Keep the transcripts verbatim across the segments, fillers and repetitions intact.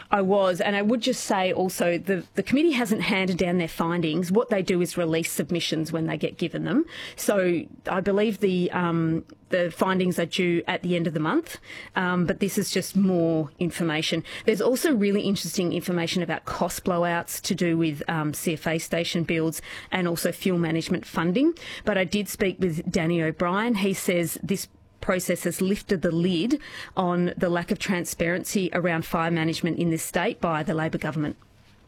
I was, and I would just say also the, the committee hasn't handed down their findings. What they do is release submissions when they get given them. So I believe the um, the findings are due at the end of the month, um, but this is just more information. There's also really interesting information about cost blowouts to do with um, C F A station builds and also fuel management funding. But I did speak with Danny O'Brien. He says this process has lifted the lid on the lack of transparency around fire management in this state by the Labor government.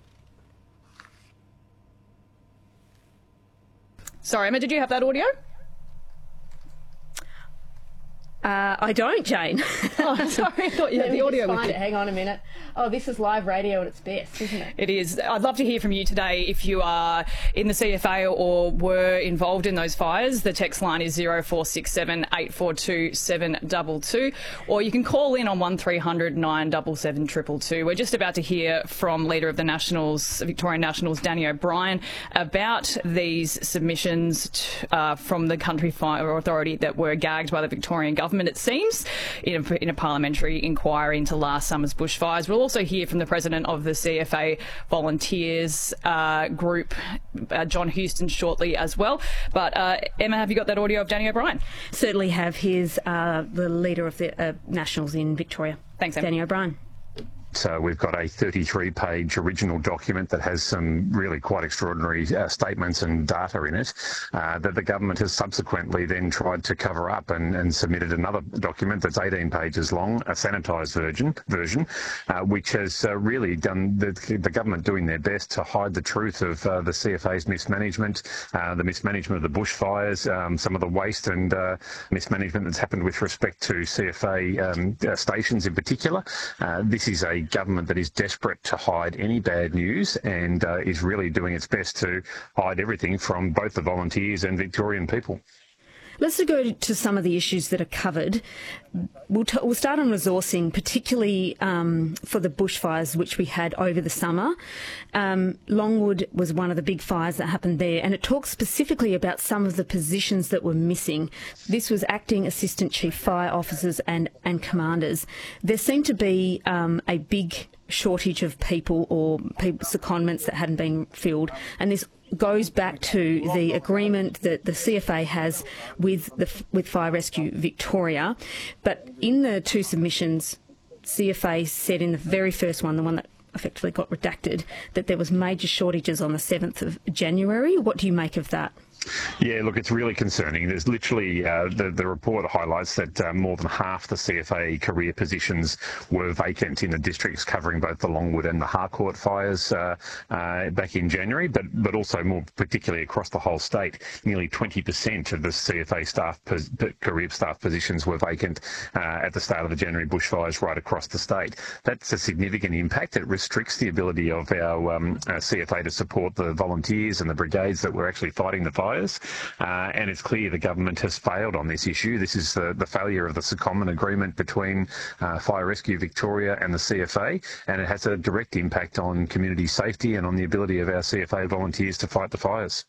Sorry, Emma, did you have that audio? Uh, I don't, Jane. Oh, sorry, I thought you had the audio with you. Hang on a minute. Oh, this is live radio at its best, isn't it? It is. I'd love to hear from you today if you are in the C F A or were involved in those fires. The text line is zero four six seven, eight four two, seven two two, or you can call in on one three hundred, nine seven seven, two two two. We're just about to hear from Leader of the Nationals, Victorian Nationals, Danny O'Brien, about these submissions t- uh, from the Country Fire Authority that were gagged by the Victorian government, it seems, in a, in a parliamentary inquiry into last summer's bushfires. We'll also hear from the president of the C F A Volunteers uh, group, uh, John Houston, shortly as well. But uh, Emma, have you got that audio of Danny O'Brien? Certainly have. Here's uh, the Leader of the uh, Nationals in Victoria. Thanks, Emma. Danny O'Brien. So we've got a thirty-three page original document that has some really quite extraordinary uh, statements and data in it uh, that the government has subsequently then tried to cover up and, and submitted another document that's eighteen pages long, a sanitised version, version uh, which has uh, really done the, the government doing their best to hide the truth of uh, the C F A's mismanagement, uh, the mismanagement of the bushfires, um, some of the waste and uh, mismanagement that's happened with respect to C F A um, uh, stations in particular. Uh, this is a government that is desperate to hide any bad news and uh, is really doing its best to hide everything from both the volunteers and Victorian people. Let's go to some of the issues that are covered. We'll, t- we'll start on resourcing, particularly um, for the bushfires which we had over the summer. Um, Longwood was one of the big fires that happened there, and it talks specifically about some of the positions that were missing. This was acting assistant chief fire officers and, and commanders. There seemed to be um, a big shortage of people or people, secondments that hadn't been filled, and this goes back to the agreement that the C F A has with the with Fire Rescue Victoria. But in the two submissions, C F A said in the very first one, the one that effectively got redacted, that there was major shortages on the seventh of January. What do you make of that? Yeah, look, it's really concerning. There's literally, uh, the, the report highlights that uh, more than half the C F A career positions were vacant in the districts covering both the Longwood and the Harcourt fires uh, uh, back in January, but, but also more particularly across the whole state. Nearly twenty percent of the C F A staff pos- career staff positions were vacant uh, at the start of the January bushfires right across the state. That's a significant impact. It restricts the ability of our um, uh, C F A to support the volunteers and the brigades that were actually fighting the fires. Uh, and it's clear the government has failed on this issue. This is the, the failure of the secondment agreement between uh, Fire Rescue Victoria and the C F A, and it has a direct impact on community safety and on the ability of our C F A volunteers to fight the fires.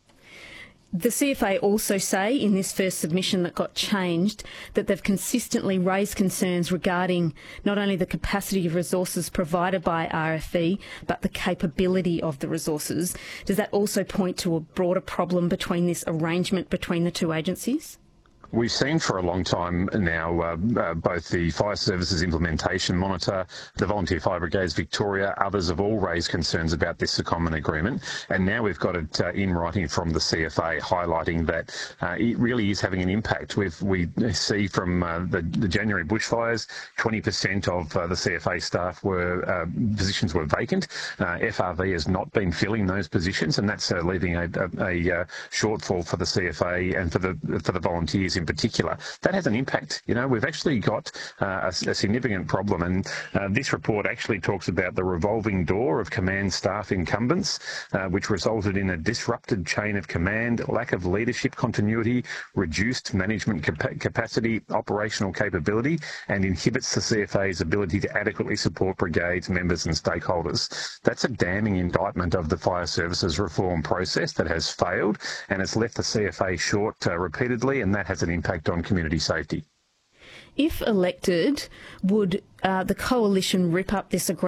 The C F A also say in this first submission that got changed that they've consistently raised concerns regarding not only the capacity of resources provided by R F V, but the capability of the resources. Does that also point to a broader problem between this arrangement between the two agencies? We've seen for a long time now uh, uh, both the Fire Services Implementation Monitor, the Volunteer Fire Brigades Victoria, others have all raised concerns about this secondment agreement, and now we've got it uh, in writing from the C F A highlighting that uh, it really is having an impact. We've, we see from uh, the, the January bushfires, twenty percent of uh, the C F A staff were uh, positions were vacant. Uh, F R V has not been filling those positions, and that's uh, leaving a, a, a uh, shortfall for the C F A and for the for the volunteers in particular. That has an impact. You know, we've actually got uh, a, a significant problem, and uh, this report actually talks about the revolving door of command staff incumbents, uh, which resulted in a disrupted chain of command, lack of leadership continuity, reduced management capa- capacity, operational capability, and inhibits the C F A's ability to adequately support brigades, members and stakeholders. That's a damning indictment of the fire services reform process that has failed, and it's left the C F A short uh, repeatedly, and that has an impact on community safety. If elected, would uh, the coalition rip up this agreement?